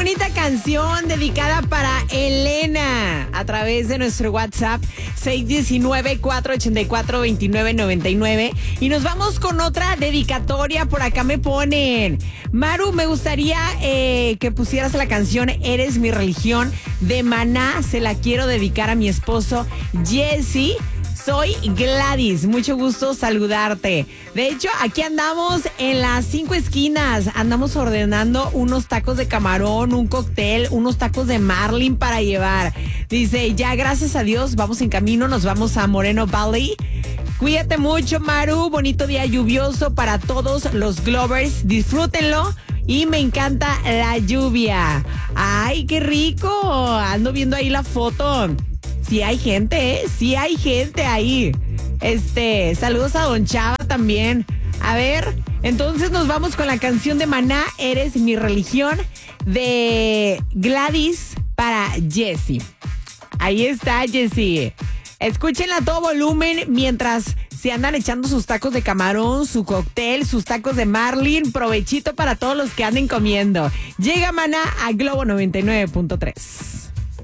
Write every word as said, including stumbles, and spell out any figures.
bonita canción dedicada para Elena a través de nuestro WhatsApp seis uno nueve, cuatro ocho cuatro, dos nueve nueve nueve. Y nos vamos con otra dedicatoria. Por acá me ponen: Maru, me gustaría eh, que pusieras la canción Eres mi religión de Maná. Se la quiero dedicar a mi esposo Jesse. Soy Gladys, mucho gusto saludarte. De hecho, aquí andamos en las cinco esquinas. Andamos ordenando unos tacos de camarón, un cóctel, unos tacos de marlin para llevar. Dice, ya gracias a Dios, vamos en camino, nos vamos a Moreno Valley. Cuídate mucho, Maru. Bonito día lluvioso para todos los Glovers. Disfrútenlo. Y me encanta la lluvia. ¡Ay, qué rico! Ando viendo ahí la foto. Sí hay gente, ¿eh? Sí hay gente ahí. Este, saludos a Don Chava también. A ver, entonces nos vamos con la canción de Maná, Eres mi religión, de Gladys para Jessie. Ahí está, Jessie. Escúchenla a todo volumen mientras se andan echando sus tacos de camarón, su cóctel, sus tacos de marlin. Provechito para todos los que anden comiendo. Llega Maná a Globo noventa y nueve punto tres.